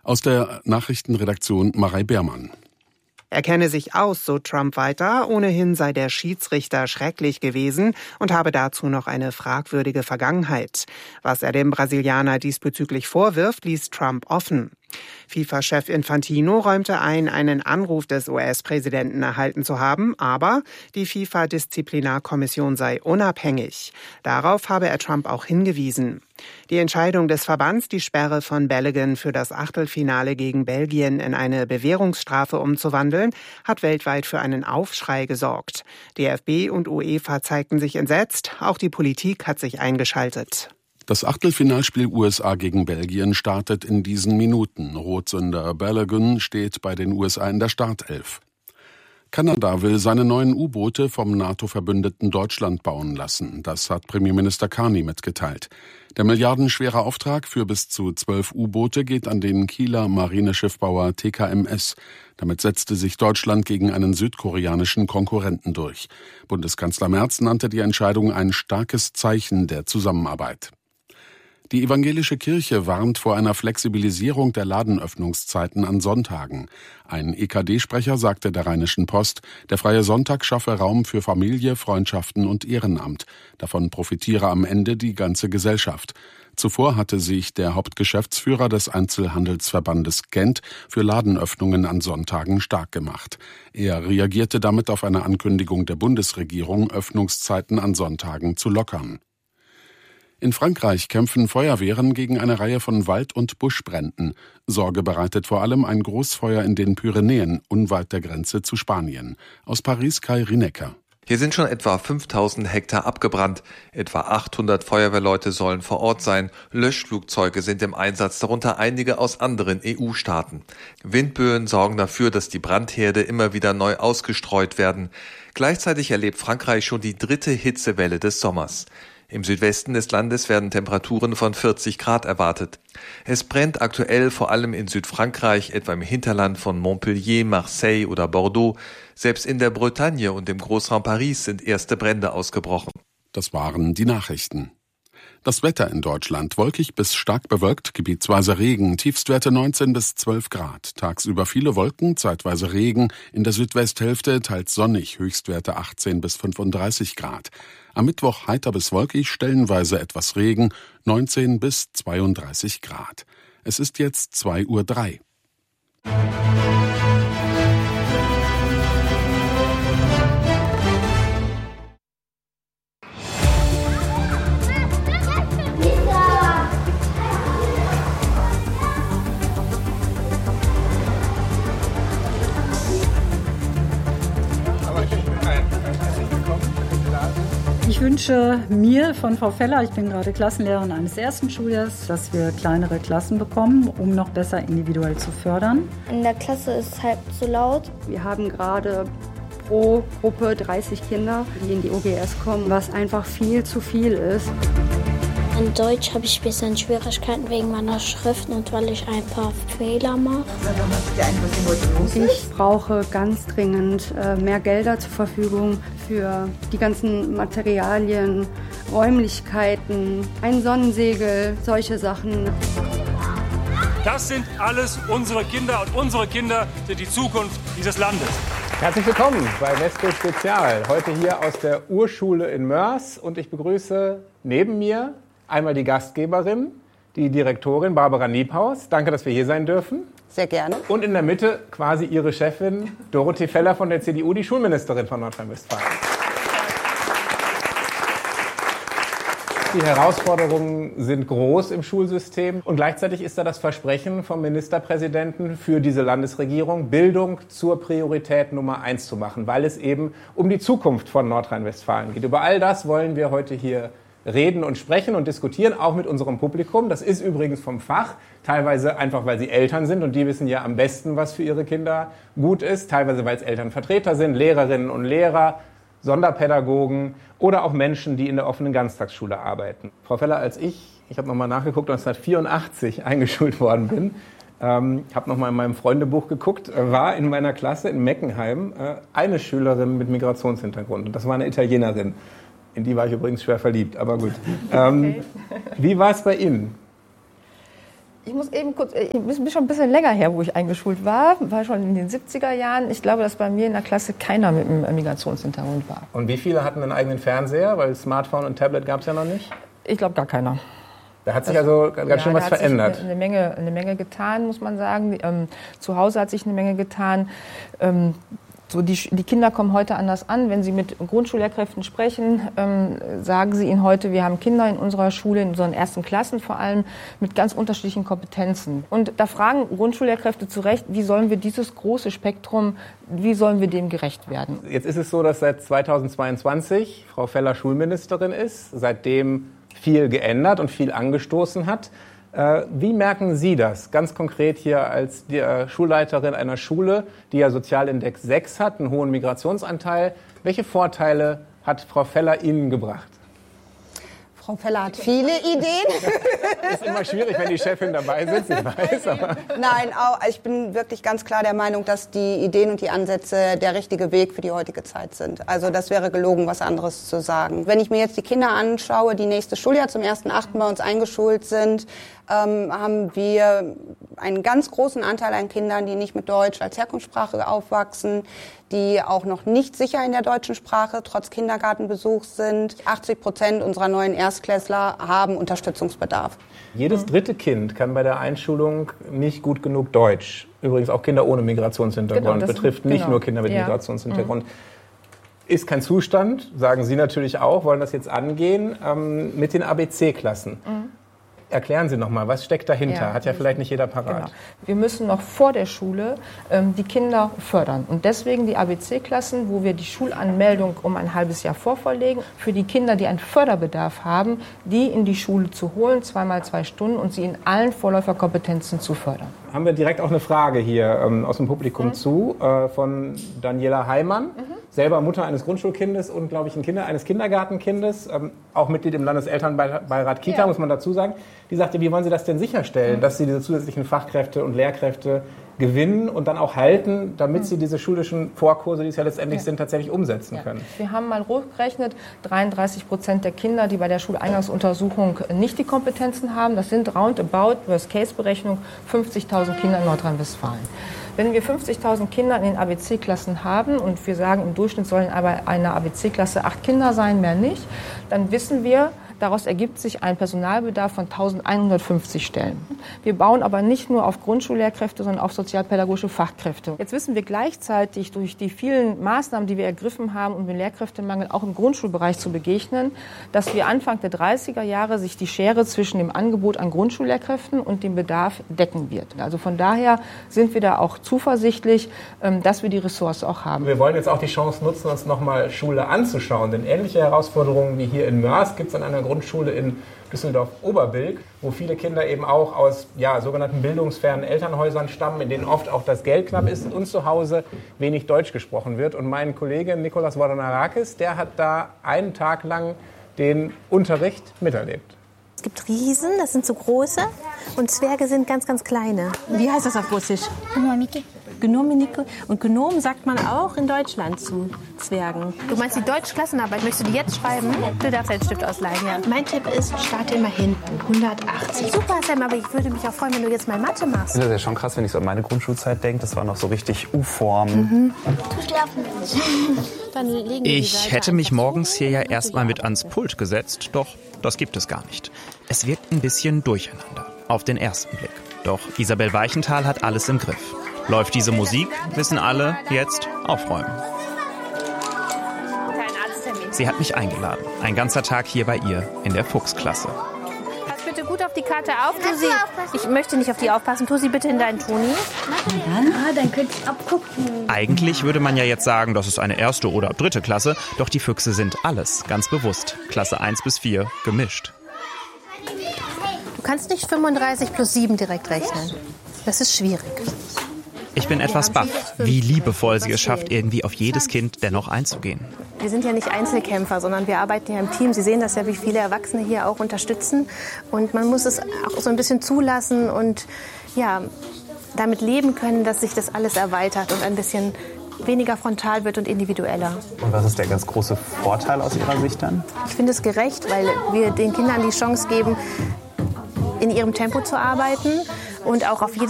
Aus der Nachrichtenredaktion Marei Beermann. Er kenne sich aus, so Trump weiter. Ohnehin sei der Schiedsrichter schrecklich gewesen und habe dazu noch eine fragwürdige Vergangenheit. Was er dem Brasilianer diesbezüglich vorwirft, ließ Trump offen. FIFA-Chef Infantino räumte ein, einen Anruf des US-Präsidenten erhalten zu haben, aber die FIFA-Disziplinarkommission sei unabhängig. Darauf habe er Trump auch hingewiesen. Die Entscheidung des Verbands, die Sperre von Balogun für das Achtelfinale gegen Belgien in eine Bewährungsstrafe umzuwandeln, hat weltweit für einen Aufschrei gesorgt. DFB und UEFA zeigten sich entsetzt, auch die Politik hat sich eingeschaltet. Das Achtelfinalspiel USA gegen Belgien startet in diesen Minuten. Rotsünder Balogun steht bei den USA in der Startelf. Kanada will seine neuen U-Boote vom NATO-Verbündeten Deutschland bauen lassen. Das hat Premierminister Carney mitgeteilt. Der milliardenschwere Auftrag für bis zu 12 U-Boote geht an den Kieler Marineschiffbauer TKMS. Damit setzte sich Deutschland gegen einen südkoreanischen Konkurrenten durch. Bundeskanzler Merz nannte die Entscheidung ein starkes Zeichen der Zusammenarbeit. Die evangelische Kirche warnt vor einer Flexibilisierung der Ladenöffnungszeiten an Sonntagen. Ein EKD-Sprecher sagte der Rheinischen Post, der freie Sonntag schaffe Raum für Familie, Freundschaften und Ehrenamt. Davon profitiere am Ende die ganze Gesellschaft. Zuvor hatte sich der Hauptgeschäftsführer des Einzelhandelsverbandes Gent für Ladenöffnungen an Sonntagen stark gemacht. Er reagierte damit auf eine Ankündigung der Bundesregierung, Öffnungszeiten an Sonntagen zu lockern. In Frankreich kämpfen Feuerwehren gegen eine Reihe von Wald- und Buschbränden. Sorge bereitet vor allem ein Großfeuer in den Pyrenäen, unweit der Grenze zu Spanien. Aus Paris Kai Rinecker. Hier sind schon etwa 5000 Hektar abgebrannt. Etwa 800 Feuerwehrleute sollen vor Ort sein. Löschflugzeuge sind im Einsatz, darunter einige aus anderen EU-Staaten. Windböen sorgen dafür, dass die Brandherde immer wieder neu ausgestreut werden. Gleichzeitig erlebt Frankreich schon die 3. Hitzewelle des Sommers. Im Südwesten des Landes werden Temperaturen von 40 Grad erwartet. Es brennt aktuell vor allem in Südfrankreich, etwa im Hinterland von Montpellier, Marseille oder Bordeaux. Selbst in der Bretagne und im Großraum Paris sind erste Brände ausgebrochen. Das waren die Nachrichten. Das Wetter in Deutschland: wolkig bis stark bewölkt, gebietsweise Regen, Tiefstwerte 19 bis 12 Grad. Tagsüber viele Wolken, zeitweise Regen, in der Südwesthälfte teils sonnig, Höchstwerte 18 bis 35 Grad. Am Mittwoch heiter bis wolkig, stellenweise etwas Regen, 19 bis 32 Grad. Es ist jetzt 2:03 Uhr. Ich wünsche mir von Frau Feller, ich bin gerade Klassenlehrerin eines ersten Schuljahres, dass wir kleinere Klassen bekommen, um noch besser individuell zu fördern. In der Klasse ist es halb so laut. Wir haben gerade pro Gruppe 30 Kinder, die in die OGS kommen, was einfach viel zu viel ist. In Deutsch habe ich ein bisschen Schwierigkeiten wegen meiner Schrift und weil ich ein paar Fehler mache. Ich brauche ganz dringend mehr Gelder zur Verfügung für die ganzen Materialien, Räumlichkeiten, ein Sonnensegel, solche Sachen. Das sind alles unsere Kinder und unsere Kinder sind die Zukunft dieses Landes. Herzlich willkommen bei Westbild Spezial. Heute hier aus der Urschule in Moers und ich begrüße neben mir einmal die Gastgeberin, die Direktorin Barbara Niephaus. Danke, dass wir hier sein dürfen. Sehr gerne. Und in der Mitte quasi ihre Chefin Dorothee Feller von der CDU, die Schulministerin von Nordrhein-Westfalen. Die Herausforderungen sind groß im Schulsystem und gleichzeitig ist da das Versprechen vom Ministerpräsidenten für diese Landesregierung, Bildung zur Priorität Nummer 1 zu machen, weil es eben um die Zukunft von Nordrhein-Westfalen geht. Über all das wollen wir heute hier reden und sprechen und diskutieren, auch mit unserem Publikum. Das ist übrigens vom Fach, teilweise einfach, weil sie Eltern sind und die wissen ja am besten, was für ihre Kinder gut ist, teilweise, weil es Elternvertreter sind, Lehrerinnen und Lehrer, Sonderpädagogen oder auch Menschen, die in der offenen Ganztagsschule arbeiten. Frau Feller, als ich habe nochmal nachgeguckt, 1984 eingeschult worden bin, habe nochmal in meinem Freundebuch geguckt, war in meiner Klasse in Meckenheim eine Schülerin mit Migrationshintergrund und das war eine Italienerin. In die war ich übrigens schwer verliebt, aber gut. Okay. Wie war es bei Ihnen? Ich muss eben kurz, ist schon ein bisschen länger her, wo ich eingeschult war schon in den 70er Jahren. Ich glaube, dass bei mir in der Klasse keiner mit einem Migrationshintergrund war. Und wie viele hatten einen eigenen Fernseher? Weil Smartphone und Tablet gab es ja noch nicht. Ich glaube, gar keiner. Da hat sich also ganz schön was verändert. Da hat sich eine Menge getan, muss man sagen. Zu Hause hat sich eine Menge getan. Die Kinder kommen heute anders an. Wenn Sie mit Grundschullehrkräften sprechen, sagen sie Ihnen heute, wir haben Kinder in unserer Schule, in unseren ersten Klassen vor allem, mit ganz unterschiedlichen Kompetenzen. Und da fragen Grundschullehrkräfte zu Recht, wie sollen wir dieses große Spektrum, wie sollen wir dem gerecht werden? Jetzt ist es so, dass seit 2022 Frau Feller Schulministerin ist, seitdem viel geändert und viel angestoßen hat. Wie merken Sie das ganz konkret hier als die Schulleiterin einer Schule, die ja Sozialindex 6 hat, einen hohen Migrationsanteil? Welche Vorteile hat Frau Feller Ihnen gebracht? Frau Feller hat viele Ideen. Ist immer schwierig, wenn die Chefin dabei sitzt, ich weiß. Aber Nein, ich bin wirklich ganz klar der Meinung, dass die Ideen und die Ansätze der richtige Weg für die heutige Zeit sind. Also das wäre gelogen, was anderes zu sagen. Wenn ich mir jetzt die Kinder anschaue, die nächstes Schuljahr zum 1.8. bei uns eingeschult sind, haben wir einen ganz großen Anteil an Kindern, die nicht mit Deutsch als Herkunftssprache aufwachsen, die auch noch nicht sicher in der deutschen Sprache trotz Kindergartenbesuch sind. 80% unserer neuen Erstklässler haben Unterstützungsbedarf. Jedes dritte Kind kann bei der Einschulung nicht gut genug Deutsch. Übrigens auch Kinder ohne Migrationshintergrund. Genau, betrifft nicht nur Kinder mit Migrationshintergrund. Ist kein Zustand, sagen Sie natürlich auch, wollen das jetzt angehen, mit den ABC-Klassen. Erklären Sie noch mal, was steckt dahinter? Hat ja vielleicht nicht jeder parat. Genau. Wir müssen noch vor der Schule die Kinder fördern. Und deswegen die ABC-Klassen, wo wir die Schulanmeldung um ein halbes Jahr vorverlegen, für die Kinder, die einen Förderbedarf haben, die in die Schule zu holen, 2x2 Stunden und sie in allen Vorläuferkompetenzen zu fördern. Haben wir direkt auch eine Frage hier aus dem Publikum von Daniela Heimann. Selber Mutter eines Grundschulkindes und, glaube ich, eines Kindergartenkindes, auch Mitglied im Landeselternbeirat Kita, muss man dazu sagen. Die sagte, wie wollen Sie das denn sicherstellen, dass Sie diese zusätzlichen Fachkräfte und Lehrkräfte gewinnen und dann auch halten, damit Sie diese schulischen Vorkurse, die es ja letztendlich sind, tatsächlich umsetzen können? Wir haben mal hochgerechnet, 33% der Kinder, die bei der Schuleingangsuntersuchung nicht die Kompetenzen haben, das sind roundabout, Worst-Case-Berechnung, 50.000 Kinder in Nordrhein-Westfalen. Wenn wir 50.000 Kinder in den ABC-Klassen haben und wir sagen, im Durchschnitt sollen aber eine ABC-Klasse 8 Kinder sein, mehr nicht, dann wissen wir, daraus ergibt sich ein Personalbedarf von 1.150 Stellen. Wir bauen aber nicht nur auf Grundschullehrkräfte, sondern auf sozialpädagogische Fachkräfte. Jetzt wissen wir gleichzeitig durch die vielen Maßnahmen, die wir ergriffen haben, um den Lehrkräftemangel auch im Grundschulbereich zu begegnen, dass wir Anfang der 30er Jahre sich die Schere zwischen dem Angebot an Grundschullehrkräften und dem Bedarf decken wird. Also von daher sind wir da auch zuversichtlich, dass wir die Ressource auch haben. Wir wollen jetzt auch die Chance nutzen, uns nochmal Schule anzuschauen. Denn ähnliche Herausforderungen wie hier in Mörs gibt es an einer Grundschule in Düsseldorf-Oberbilk, wo viele Kinder eben auch aus sogenannten bildungsfernen Elternhäusern stammen, in denen oft auch das Geld knapp ist und zu Hause wenig Deutsch gesprochen wird. Und mein Kollege Nikolas Vodonarakis, der hat da einen Tag lang den Unterricht miterlebt. Es gibt Riesen, das sind so große, und Zwerge sind ganz, ganz kleine. Wie heißt das auf Russisch? Gnominike. Und Gnom sagt man auch in Deutschland zu Zwergen. Du meinst die Deutschklassenarbeit? Möchtest du die jetzt schreiben? Du darfst einen Stift ausleihen, ja. Mein Tipp ist, starte immer hinten, 180. Super, Sam, aber ich würde mich auch freuen, wenn du jetzt mal Mathe machst. Das ist ja schon krass, wenn ich so an meine Grundschulzeit denke. Das war noch so richtig U-Form. Du schlafen willst. Dann legen ich hätte mich morgens hier ja erstmal mit ans Pult gesetzt, doch das gibt es gar nicht. Es wirkt ein bisschen durcheinander, auf den ersten Blick. Doch Isabel Weichenthal hat alles im Griff. Läuft diese Musik, wissen alle, jetzt aufräumen. Sie hat mich eingeladen. Ein ganzer Tag hier bei ihr in der Fuchsklasse. Pass bitte gut auf die Karte auf. Ich möchte nicht auf die aufpassen. Tu sie bitte in deinen Toni. Dann könnt ihr abgucken. Eigentlich würde man ja jetzt sagen, das ist eine erste oder dritte Klasse. Doch die Füchse sind alles, ganz bewusst. Klasse 1 bis 4 gemischt. Du kannst nicht 35 plus 7 direkt rechnen. Das ist schwierig. Ich bin etwas baff, wie liebevoll sie es schafft, irgendwie auf jedes Kind dennoch einzugehen. Wir sind ja nicht Einzelkämpfer, sondern wir arbeiten ja im Team. Sie sehen das ja, wie viele Erwachsene hier auch unterstützen. Und man muss es auch so ein bisschen zulassen und damit leben können, dass sich das alles erweitert und ein bisschen weniger frontal wird und individueller. Und was ist der ganz große Vorteil aus Ihrer Sicht dann? Ich finde es gerecht, weil wir den Kindern die Chance geben, in ihrem Tempo zu arbeiten und auch auf